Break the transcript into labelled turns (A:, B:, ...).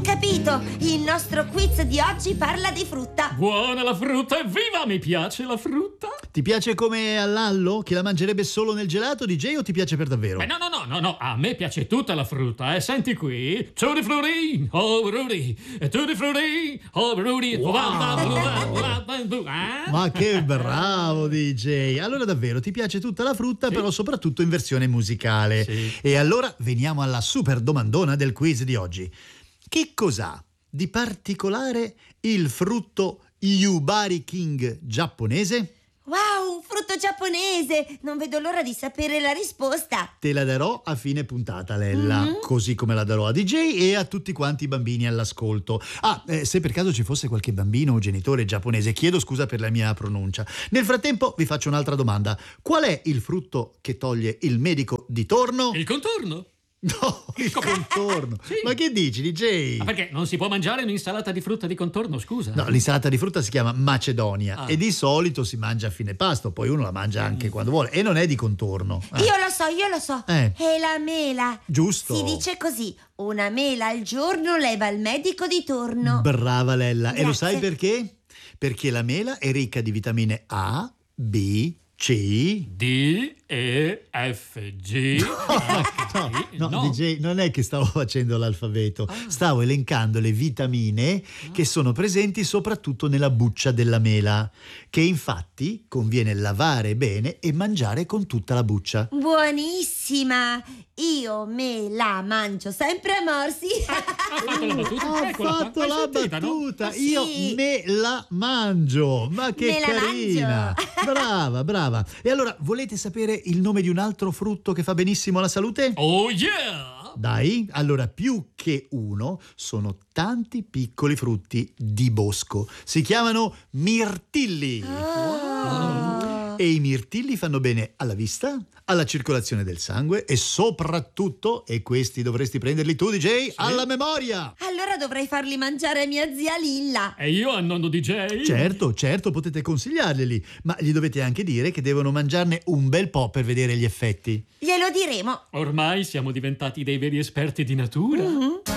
A: capito! Il nostro quiz di oggi parla di frutta.
B: Buona la frutta, evviva! Mi piace la frutta.
C: Ti piace come a Lallo, che la mangerebbe solo nel gelato, DJ, o ti piace per davvero?
B: No, a me piace tutta la frutta, Senti qui. Tutti frutti, oh Rudy. Tutti frutti, oh Rudy.
C: Ma che bravo, DJ! Allora davvero ti piace tutta la frutta,
B: Sì.
C: però soprattutto in versione musicale.
B: Sì.
C: E allora veniamo alla super domandona del quiz di oggi. Che cos'ha di particolare il frutto Yubari King giapponese?
A: Wow, un frutto giapponese! Non vedo l'ora di sapere la risposta.
C: Te la darò a fine puntata, Lella, così come la darò a DJ e a tutti quanti i bambini all'ascolto. Se per caso ci fosse qualche bambino o genitore giapponese, chiedo scusa per la mia pronuncia. Nel frattempo vi faccio un'altra domanda. Qual è il frutto che toglie il medico di torno?
B: Il contorno.
C: No, il contorno.
B: Sì.
C: Ma che dici, DJ?
B: Ma perché non si può mangiare un'insalata di frutta di contorno, scusa?
C: No, l'insalata di frutta si chiama Macedonia e di solito si mangia a fine pasto, poi uno la mangia anche quando vuole e non è di contorno.
A: Io lo so. È la mela.
C: Giusto.
A: Si dice così: una mela al giorno leva il medico di torno.
C: Brava Lella. E lo
A: Grazie.
C: sai perché? Perché la mela è ricca di vitamine A, B, C.
B: D, E, F, G,
C: No, DJ, non è che stavo facendo l'alfabeto, stavo elencando le vitamine che sono presenti soprattutto nella buccia della mela, che infatti conviene lavare bene e mangiare con tutta la buccia.
A: Buonissima! Io me la mangio sempre a morsi.
B: Ha fatto la battuta?
C: Ha
B: Eccola qua.
C: fatto
B: L'hai
C: la
B: sentita, no?
C: battuta,
A: Sì.
C: io me la mangio, ma che
A: Me la
C: carina,
A: mangio.
C: brava. E allora volete sapere il nome di un altro frutto che fa benissimo alla salute?
B: Oh yeah!
C: Dai, allora più che uno sono tanti piccoli frutti di bosco, si chiamano mirtilli. E i mirtilli fanno bene alla vista, alla circolazione del sangue e soprattutto, e questi dovresti prenderli tu DJ, alla memoria.
A: Allora dovrei farli mangiare a mia zia Lilla.
B: E io a nonno DJ?
C: Certo, potete consigliarglieli, ma gli dovete anche dire che devono mangiarne un bel po' per vedere gli effetti.
A: Glielo diremo.
B: Ormai siamo diventati dei veri esperti di natura.